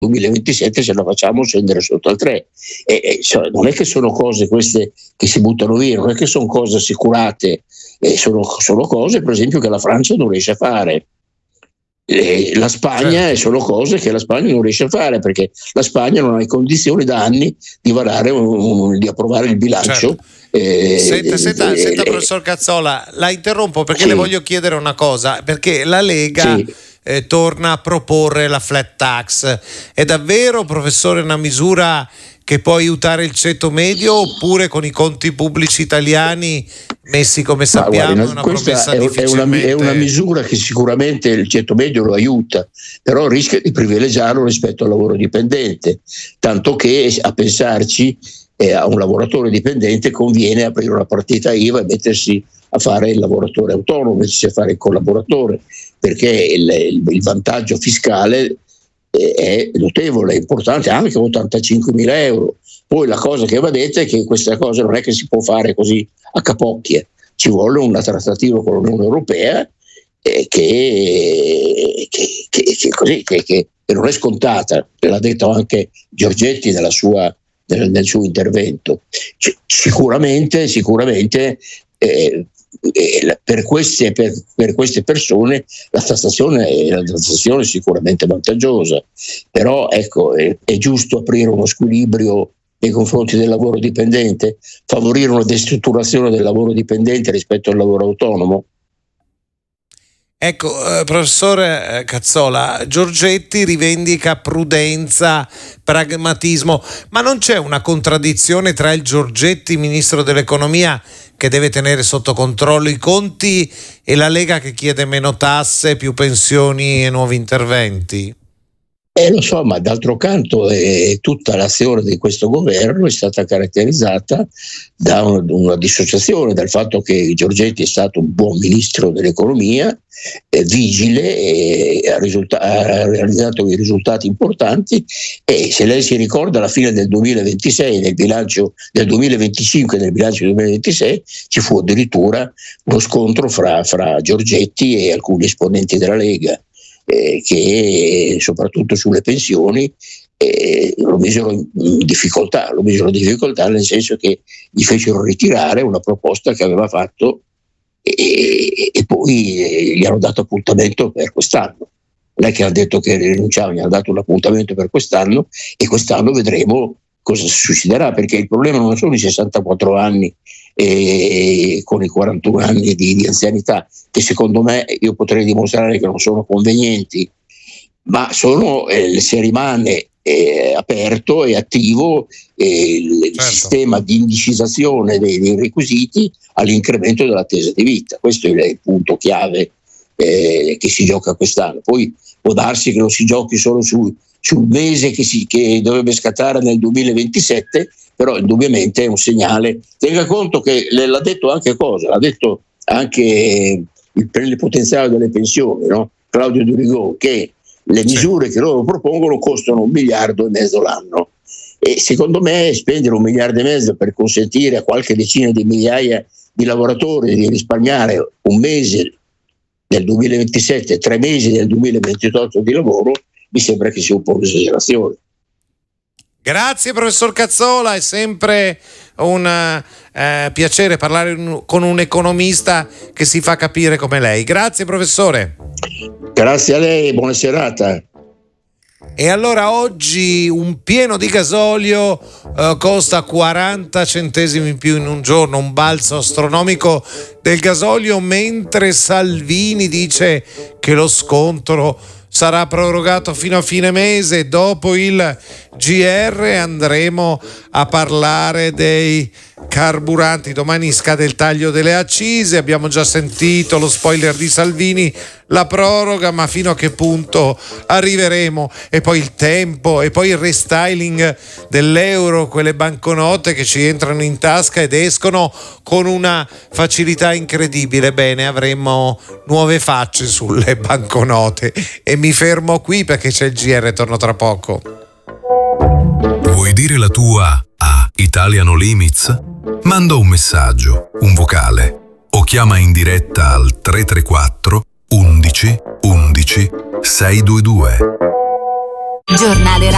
2027 ce la facciamo scendere sotto al 3. Non è che sono cose queste che si buttano via, non è che sono cose assicurate, sono cose per esempio che la Francia non riesce a fare. La Spagna sono cose che la Spagna non riesce a fare, perché la Spagna non ha le condizioni da anni di varare di approvare il bilancio. Senta, professor Cazzola, la interrompo perché le voglio chiedere una cosa, perché la Lega torna a proporre la flat tax. È davvero, professore, una misura che può aiutare il ceto medio, oppure con i conti pubblici italiani messi come sappiamo è una promessa difficilmente... È una misura che sicuramente il ceto medio lo aiuta, però rischia di privilegiarlo rispetto al lavoro dipendente, tanto che a pensarci a un lavoratore dipendente conviene aprire una partita IVA e mettersi a fare il lavoratore autonomo, mettersi a fare il collaboratore, perché il vantaggio fiscale è notevole, è importante, anche 85.000 euro. Poi la cosa che va detta è che questa cosa non è che si può fare così a capocchia, ci vuole una trattativa con l'Unione Europea che non è scontata, l'ha detto anche Giorgetti nel suo intervento. Sicuramente per queste persone la tassazione è sicuramente vantaggiosa, però ecco, è giusto aprire uno squilibrio nei confronti del lavoro dipendente, favorire una destrutturazione del lavoro dipendente rispetto al lavoro autonomo. Ecco, professore Cazzola, Giorgetti rivendica prudenza, pragmatismo, ma non c'è una contraddizione tra il Giorgetti, ministro dell'economia, che deve tenere sotto controllo i conti, e la Lega che chiede meno tasse, più pensioni e nuovi interventi? Lo so, ma d'altro canto tutta l'azione di questo governo è stata caratterizzata da una dissociazione dal fatto che Giorgetti è stato un buon ministro dell'economia, vigile, e ha realizzato dei risultati importanti, e se lei si ricorda alla fine del 2026, nel bilancio del 2025 e nel bilancio del 2026 ci fu addirittura uno scontro fra Giorgetti e alcuni esponenti della Lega, che soprattutto sulle pensioni lo misero in difficoltà, nel senso che gli fecero ritirare una proposta che aveva fatto e poi gli hanno dato appuntamento per quest'anno. Non è che hanno detto che rinunciavano, gli hanno dato un appuntamento per quest'anno, e quest'anno vedremo cosa succederà, perché il problema non sono i 64 anni con i 41 anni di anzianità, che secondo me io potrei dimostrare che non sono convenienti, ma sono se rimane aperto e attivo il sistema di indicizzazione dei requisiti all'incremento dell'attesa di vita. Questo è il punto chiave che si gioca quest'anno. Poi può darsi che non si giochi solo sul mese che dovrebbe scattare nel 2027, però indubbiamente è un segnale. Tenga conto che l'ha detto anche il plenipotenziario delle pensioni, no? Claudio Durigon, che le misure che loro propongono costano 1,5 miliardi l'anno, e secondo me spendere 1,5 miliardi per consentire a qualche decina di migliaia di lavoratori di risparmiare un mese nel 2027, 3 mesi nel 2028 di lavoro, mi sembra che sia un po' un'esagerazione. Grazie professor Cazzola, è sempre un piacere parlare con un economista che si fa capire come lei. Grazie professore. Grazie a lei, buona serata. E allora oggi un pieno di gasolio costa 40 centesimi in più in un giorno, un balzo astronomico del gasolio, mentre Salvini dice che lo sconto sarà prorogato fino a fine mese. Dopo il GR andremo a parlare dei carburanti. Domani scade il taglio delle accise, abbiamo già sentito lo spoiler di Salvini, la proroga, ma fino a che punto arriveremo? E poi il tempo, e poi il restyling dell'euro, quelle banconote che ci entrano in tasca ed escono con una facilità incredibile. Bene, avremo nuove facce sulle banconote. E mi fermo qui perché c'è il GR, torno tra poco. Vuoi dire la tua a Italiano Limits? Manda un messaggio, un vocale, o chiama in diretta al 334 11 11 622. Giornale